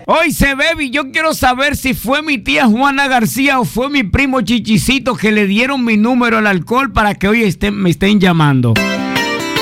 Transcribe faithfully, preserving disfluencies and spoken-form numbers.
Oye, baby, yo quiero saber si fue mi tía Juana García o fue mi primo Chichicito que le dieron mi número al alcohol para que hoy estén, me estén llamando.